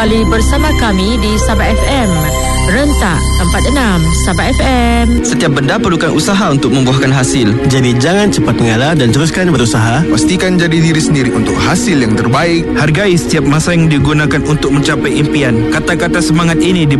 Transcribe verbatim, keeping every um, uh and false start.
Kembali bersama kami di Sabah F M. Rentak empat enam Sabah F M. Setiap benda perlukan usaha untuk membuahkan hasil. Jadi jangan cepat mengalah dan teruskan berusaha. Pastikan jadi diri sendiri untuk hasil yang terbaik. Hargai setiap masa yang digunakan untuk mencapai impian. Kata-kata semangat ini di